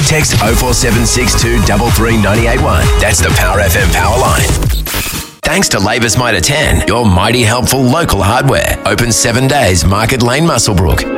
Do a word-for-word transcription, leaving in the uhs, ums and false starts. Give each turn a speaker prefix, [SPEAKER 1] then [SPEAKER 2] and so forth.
[SPEAKER 1] text oh four seven six two three three nine eight one. That's the Power F M power line. Thanks to Labour's Mitre ten, your mighty helpful local hardware. Open seven days, Market Lane, Muswellbrook.